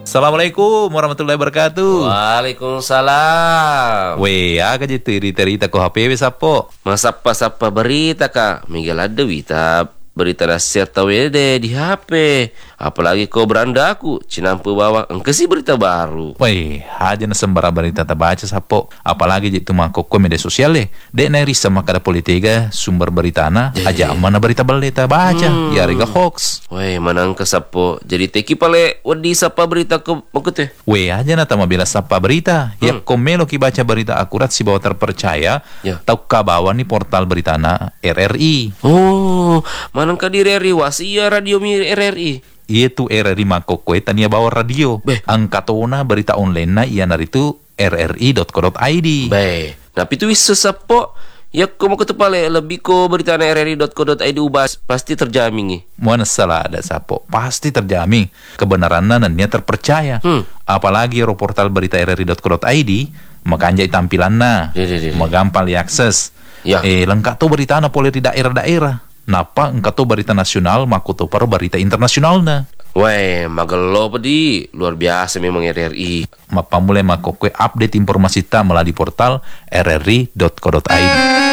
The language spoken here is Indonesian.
Assalamualaikum warahmatullahi wabarakatuh. Waalaikumsalam. Weh, aga je cerita ko HP sapo. Masapa-sapa berita kak. Miguel ada berita nasihat tahu deh di HP. Apalagi kau beranda aku cinampu bawa engke sih berita baru. Weh, aja na sembara berita tak baca sapo. Apalagi je mangkok ko media sosial dek na risa makada politika sumber berita na aja mana berita berita baca. Ya rega hoax. Weh, manang ke sapo. Jadi teki pale wadi sapa berita ke makute. Weh, aja na tama bila sapa berita. Ya komelo ki baca berita akurat si bawa terpercaya. Ya. Tau kabawa ni portal berita na RRI. Oh, manang ka di RRI wasia radio mi RRI. Itu RRI Mangkok tania bawa radio. Angkatona berita online na iya naritu rri.co.id. Baik. Tapi itu wis sesapo. Ya ko mau ketepale lebih ko berita na rri.co.id ubas pasti terjamin nih. Mana salah ada sapo pasti terjamin kebenarannya dan dia terpercaya. Apalagi portal berita rri.co.id makanjai tampilannya magampang diakses. Ya. Lengkap tuh berita na boleh di daerah-daerah. Napa engkau tuh berita nasional maku tuh per berita internasional na. Weh, magelo pedi luar biasa memang RRI. Mapa mulai update informasi ta melalui portal rri.co.id.